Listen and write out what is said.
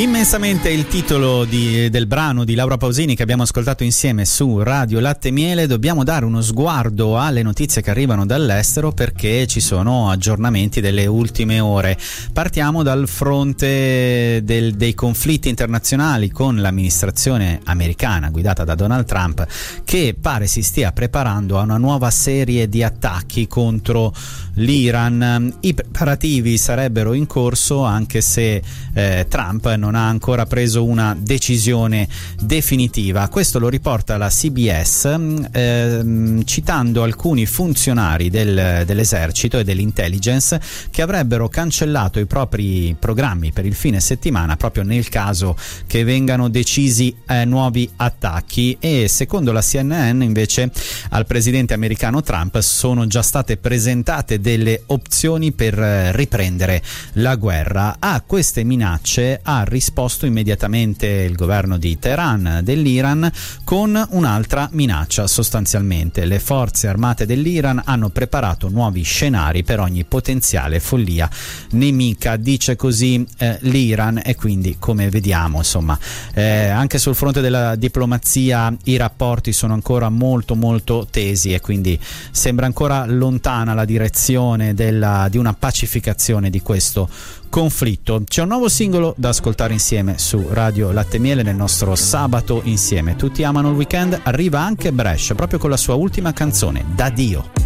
Immensamente il titolo del brano di Laura Pausini che abbiamo ascoltato insieme su Radio Latte e Miele. Dobbiamo dare uno sguardo alle notizie che arrivano dall'estero perché ci sono aggiornamenti delle ultime ore. Partiamo dal fronte dei conflitti internazionali con l'amministrazione americana guidata da Donald Trump, che pare si stia preparando a una nuova serie di attacchi contro l'Iran. I preparativi sarebbero in corso anche se Trump non ha ancora preso una decisione definitiva. Questo lo riporta la CBS citando alcuni funzionari dell'esercito e dell'intelligence che avrebbero cancellato i propri programmi per il fine settimana proprio nel caso che vengano decisi nuovi attacchi. E secondo la CNN invece al presidente americano Trump sono già state presentate delle opzioni per riprendere la guerra. A queste minacce ha risposto immediatamente il governo di Teheran dell'Iran con un'altra minaccia. Sostanzialmente le forze armate dell'Iran hanno preparato nuovi scenari per ogni potenziale follia nemica, dice così l'Iran. E quindi, come vediamo, insomma, anche sul fronte della diplomazia i rapporti sono ancora molto molto tesi e quindi sembra ancora lontana la direzione di una pacificazione di questo conflitto. C'è un nuovo singolo da ascoltare insieme su Radio Latte e Miele nel nostro sabato insieme. Tutti amano il weekend. Arriva anche Brescia proprio con la sua ultima canzone, Da Dio.